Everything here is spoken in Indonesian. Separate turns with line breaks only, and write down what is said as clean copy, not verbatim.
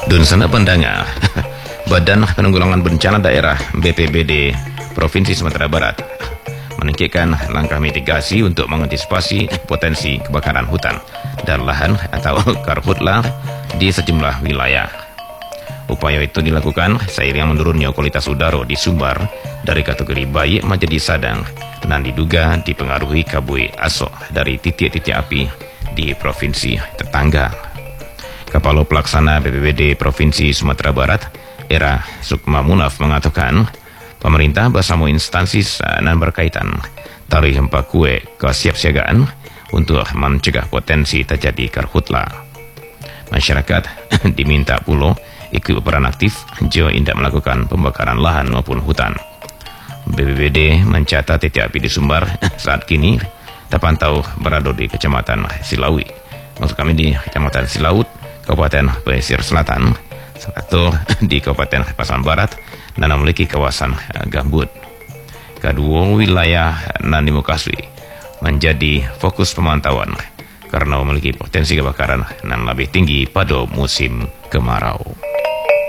Dun sana pandangan, Badan Penanggulangan Bencana Daerah BPBD Provinsi Sumatera Barat meningkatkan langkah mitigasi untuk mengantisipasi potensi kebakaran hutan dan lahan atau karhutla di sejumlah wilayah. Upaya itu dilakukan seiring menurunnya kualitas udara di Sumbar dari kategori baik menjadi sedang dan diduga dipengaruhi kabut asap dari titik-titik api di provinsi tetangga. Kepala Pelaksana BPBD Provinsi Sumatera Barat, Era Sukma Munaf mengatakan, pemerintah bersama instansi yang berkaitan taruh kue kesiapsiagaan untuk mencegah potensi terjadi karhutla. Masyarakat diminta pula ikut berperan aktif jika tidak melakukan pembakaran lahan maupun hutan. BPBD mencatat titik api di Sumbar saat kini terpantau berada di Kecamatan Silawi. Maksud kami di Kecamatan Silaut, Kabupaten Pesisir Selatan, satu di Kabupaten Pasaman Barat, dan memiliki kawasan gambut. Kedua wilayah yang dimukasui menjadi fokus pemantauan karena memiliki potensi kebakaran yang lebih tinggi pada musim kemarau.